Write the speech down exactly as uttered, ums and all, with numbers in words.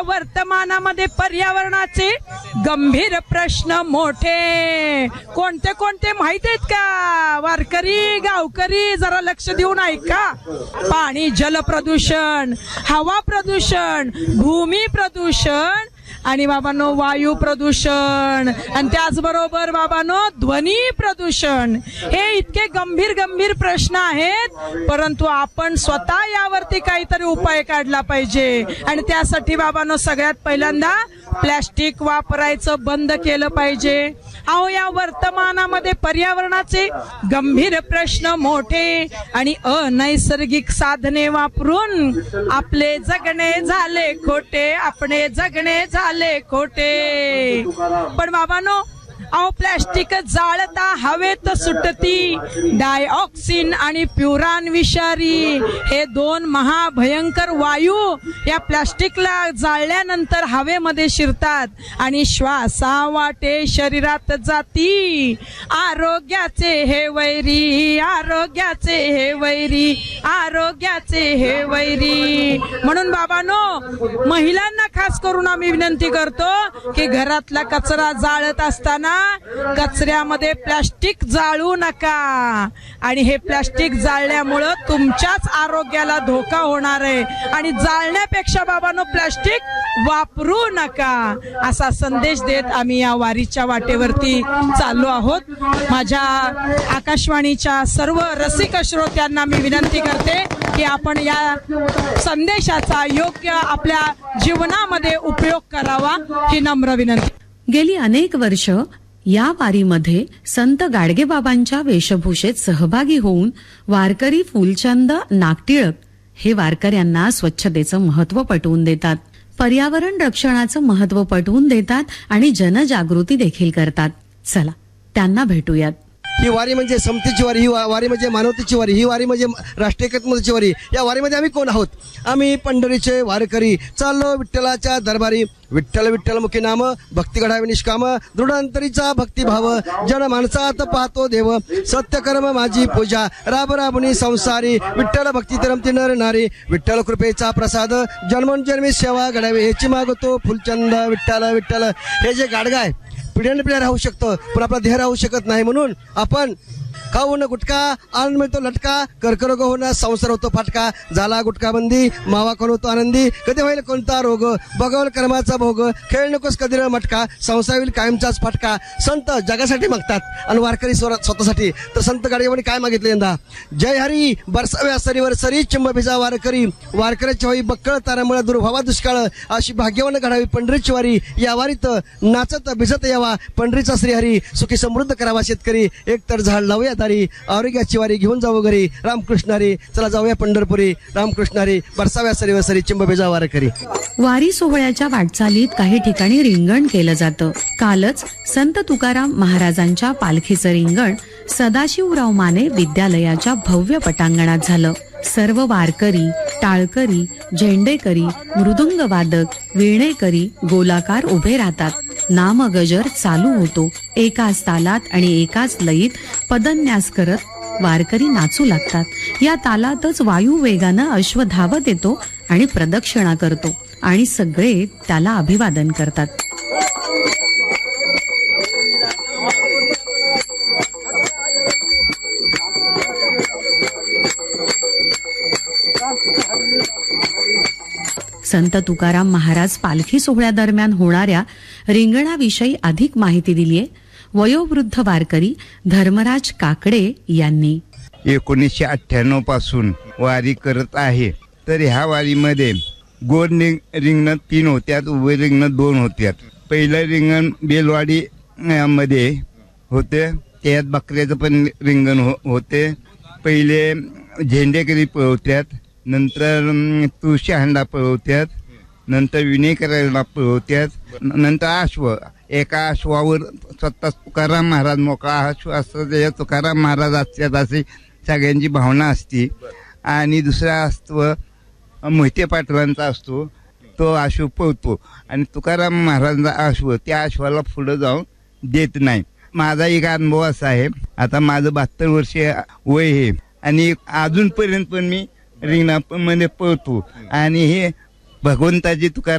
वर्तमानामध्ये पर्यावरणाचे गंभीर प्रश्न मोठे कोणते कोणते माहित आहेत का? वारकरी गावकरी जरा लक्ष देऊन ऐका. पाणी जल प्रदूषण, हवा प्रदूषण, भूमी प्रदूषण आणि बाबांनो वायू प्रदूषण आणि त्याचबरोबर बाबांनो ध्वनी प्रदूषण. हे इतके गंभीर गंभीर प्रश्न आहेत, परंतु आपण स्वतः यावरती काहीतरी उपाय काढला पाहिजे. आणि त्यासाठी बाबांनो सगळ्यात पहिल्यांदा प्लॅस्टिक वापरायचं बंद केलं पाहिजे. अहो या वर्तमानामध्ये पर्यावरणाचे गंभीर प्रश्न मोठे आणि अनैसर्गिक साधने वापरून आपले जगणे झाले खोटे, आपले जगणे झाले खोटे. पण बाबांनो अहो प्लॅस्टिक जाळता हवेत सुटती डायऑक्सिन आणि प्युरान विषारी हे दोन महाभयंकर वायू या प्लॅस्टिकला जाळल्यानंतर हवेमध्ये शिरतात आणि श्वासा वाटे शरीरात जाती. आरोग्याचे हे वैरी, आरोग्याचे हे वैरी, आरोग्याचे हे वैरी. म्हणून बाबांनो महिलांना खास करून आम्ही विनंती करतो की घरातला कचरा जाळत असताना कचऱ्यामध्ये प्लास्टिक जाळू नका. आणि हे प्लास्टिक जाळल्यामुळं तुमच्याच आरोग्याला धोका होणार आहे. आणि जाळण्यापेक्षा बाबांनो प्लास्टिक वापरू नका असा संदेश देत आम्ही या वारीच्या वाटेवरती चाललो आहोत. माझ्या आकाशवाणीच्या सर्व रसिक श्रोत्यांना मी विनंती करते की आपण या संदेशाचा योग्य आपल्या जीवनामध्ये उपयोग करावा ही नम्र विनंती. गेली अनेक वर्ष या वारीमध्ये संत गाडगेबाबांच्या वेशभूषेत सहभागी होऊन वारकरी फुलचंद नागटिळक हे वारकऱ्यांना स्वच्छतेचं महत्त्व पटवून देतात, पर्यावरण रक्षणाचं महत्त्व पटवून देतात आणि जनजागृती देखील करतात. चला त्यांना भेटूयात. ही वारी म्हणजे समतेची वारी, ही वारी म्हणजे मानवतेची वारी, ही वारी म्हणजे राष्ट्रीय एकात्मतेची वारी. या वारीमध्ये आम्ही कोण आहोत? आम्ही पंढरीचे वारकरी चाललो विठ्ठलाच्या दरबारी. विठ्ठल विठ्ठल मुखी नाम, भक्ती घडावी निष्काम, दृढ अंतरीचा भक्तिभाव, जन माणसात पाहतो देव, सत्यकर्म माझी पूजा, राब राबुनी संसारी, विठ्ठल भक्ती तरमती नर नारी, विठ्ठल कृपेचा प्रसाद, जन्मोजन्मी सेवा घडावी हेची मागतो फुलचंद विठ्ठल विठ्ठल. हे जे गाडगा आहे पिढ्यान पिढ्या राहू शकतं पण आपला देह राहू शकत नाही. म्हणून आपण खाऊ न गुटखा, आनंद मिळतो लटका, कर्करोग होणं संसार होतो फाटका, झाला गुटखा बंदी मावा कोण होतो आनंदी, कधी होईल कोणता रोग, बघवल कर्माचा भोग, खेळ नकोस कधी र मटका, संसार होईल कायमचाच फाटका. संत जगासाठी मागतात आणि वारकरी स्वतःसाठी. तर संत गाडगेबाबांनी काय मागितले यंदा? जय हरी बरसाव्या सरीवर सरी चिंब भिजा वारकरी, वारकऱ्याची होई बक्कळ तारामुळे दुर्भावा दुष्काळ, अशी भाग्यवान घडावी पंढरीची वारी. या वारीत नाचत भिजत यावा पंढरीचा श्रीहरी, सुखी समृद्ध करावा शेतकरी, एक तर झाड लावूया दारी, आरोग्याची वारी घेऊन जाऊ घरी, रामकृष्णारी चला जाऊया पंढरपुरी, रामकृष्णारी बरसाव्या सरीवर सरी चिंब भिजा वारकरी. वारी सोहळ्याच्या वाटचालीत काही ठिकाणी रिंगण केलं जातं. कालच संत तुकाराम महाराजांच्या पालखीचं रिंगण सदाशिवराव माने विद्यालयाच्या भव्य पटांगणात झालं. सर्व वारकरी, टाळकरी, झेंडेकरी, मृदुंग वादक, वीणेकरी गोलाकार उभे राहतात. नामगजर चालू होतो. एकाच तालात आणि एकाच लयीत पदन्यास करत वारकरी नाचू लागतात. या तालातच वायू वेगानं अश्व धावत येतो आणि प्रदक्षिणा करतो आणि सगळे त्याला अभिवादन करतात. संत तुकाराम महाराज पालखी सोहळ्यादरम्यान होणाऱ्या रिंगणाविषयी अधिक माहिती दिलीये वयोवृद्ध वारकरी धर्मराज काकडे यांनी. एकोणीसशे अठ्ठ्याण्णव पासून वारी करत आहे. तर ह्या वारीमध्ये गोड रिंगण तीन होत्यात, उभे रिंगण दोन होत्यात. पहिलं रिंगण बेलवाडी मध्ये होते, त्यात बकऱ्याचं पण रिंगण हो, होते. पहिले झेंडेकरी पळवत्यात, नंतर तुळशी हांडा पळवत्यात, नंतर विनेकराला पळवत्यात, नंतर अश्व. एका अश्वावर स्वतः तुकाराम महाराज मोकळा अश्व असतो, तुकाराम महाराज असतात अशी सगळ्यांची भावना असते. आणि दुसरा असतो मोहिते पाटलांचा असतो, तो अश्व पळतो आणि तुकाराम महाराजांचा अश्व त्या अश्वाला पुढे जाऊन देत नाही. माझा एक अनुभव असा आहे, आता माझं बहात्तर वर्ष वय आहे आणि अजूनपर्यंत पण मी रिंगणामध्ये पळतो आणि हे भगवंताची तुकाराम